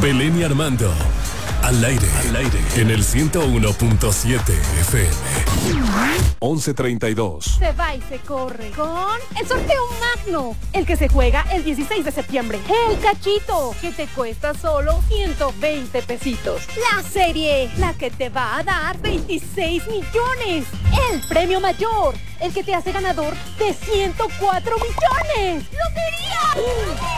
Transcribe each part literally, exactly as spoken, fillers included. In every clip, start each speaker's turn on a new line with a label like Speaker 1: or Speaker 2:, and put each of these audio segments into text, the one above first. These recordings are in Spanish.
Speaker 1: Belén y Armando. Al aire, al aire, en el ciento uno punto siete F M. once treinta y dos.
Speaker 2: Se va y se corre con el sorteo magno, el que se juega el dieciséis de septiembre. El cachito, que te cuesta solo ciento veinte pesitos. La serie, la que te va a dar veintiséis millones. El premio mayor, el que te hace ganador de ciento cuatro millones. ¡Lotería!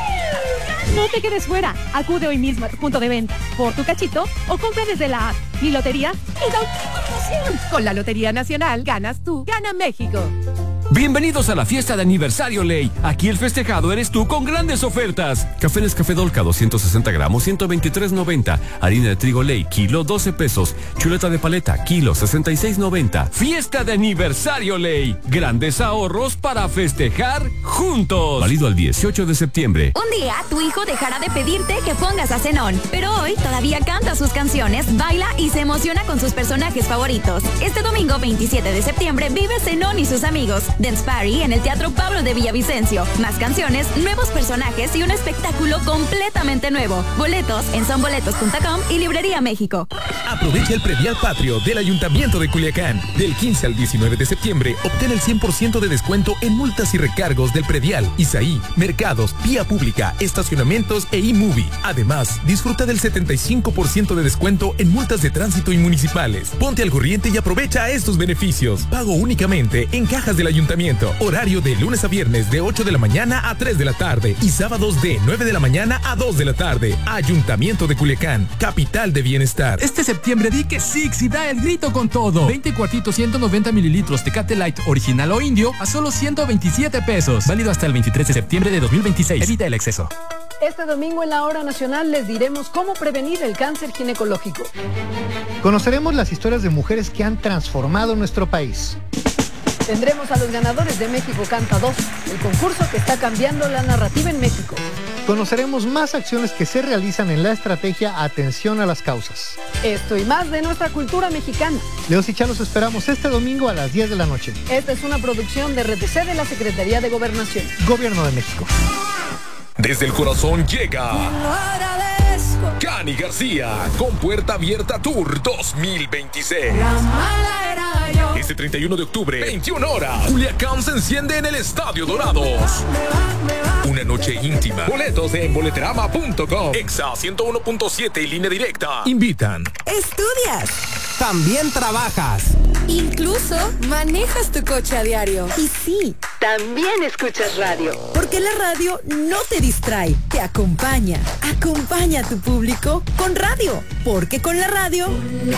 Speaker 2: No te quedes fuera. Acude hoy mismo a tu punto de venta por tu cachito o compra desde la app Mi Lotería y da un promoción. Con la Lotería Nacional ganas tú, gana México.
Speaker 3: Bienvenidos a la fiesta de aniversario Ley. Aquí el festejado eres tú con grandes ofertas. Café Nescafé Dolca doscientos sesenta gramos, ciento veintitrés noventa. Harina de trigo Ley, kilo doce pesos. Chuleta de paleta, kilo sesenta y seis noventa. Fiesta de aniversario Ley. Grandes ahorros para festejar juntos. Válido al dieciocho de septiembre.
Speaker 4: Un día tu hijo dejará de pedirte que pongas a Zenón, pero hoy todavía canta sus canciones, baila y se emociona con sus personajes favoritos. Este domingo veintisiete de septiembre vive Zenón y sus amigos. Dance Party en el Teatro Pablo de Villavicencio. Más canciones, nuevos personajes y un espectáculo completamente nuevo. Boletos en son boletos punto com y Librería México.
Speaker 5: Aprovecha el predial patrio del Ayuntamiento de Culiacán. Del quince al diecinueve de septiembre, obtén el cien por ciento de descuento en multas y recargos del predial, Isaí, mercados, vía pública, estacionamientos e e-movie. Además, disfruta del setenta y cinco por ciento de descuento en multas de tránsito y municipales. Ponte al corriente y aprovecha estos beneficios. Pago únicamente en cajas del Ayuntamiento. Horario de lunes a viernes de ocho de la mañana a tres de la tarde y sábados de nueve de la mañana a dos de la tarde. Ayuntamiento de Culiacán, capital de bienestar.
Speaker 6: Este septiembre di que Six y da el grito con todo. veinte cuartitos ciento noventa mililitros Tecate Light original o indio a solo ciento veintisiete pesos. Válido hasta el veintitrés de septiembre de dos mil veintiséis. Evita el exceso.
Speaker 2: Este domingo en la Hora Nacional les diremos cómo prevenir el cáncer ginecológico.
Speaker 7: Conoceremos las historias de mujeres que han transformado nuestro país.
Speaker 2: Tendremos a los ganadores de México Canta dos, el concurso que está cambiando la narrativa en México.
Speaker 7: Conoceremos más acciones que se realizan en la estrategia Atención a las Causas.
Speaker 2: Esto y más de nuestra cultura mexicana.
Speaker 7: Leos y Chá los esperamos este domingo a las diez de la noche.
Speaker 2: Esta es una producción de R T C de la Secretaría de Gobernación.
Speaker 7: Gobierno de México.
Speaker 5: Desde el corazón llega Cani García con Puerta Abierta Tour dos mil veintiséis. Este treinta y uno de octubre, veintiuna horas, Culiacán se enciende en el Estadio Dorados. Una noche íntima. Boletos en boleterama punto com. Exa ciento uno punto siete y Línea Directa invitan.
Speaker 8: Estudias. También trabajas. Incluso manejas tu coche a diario. Y sí,
Speaker 2: también escuchas radio.
Speaker 8: Porque la radio no te distrae, te acompaña. Acompaña a tu público con radio. Porque con la radio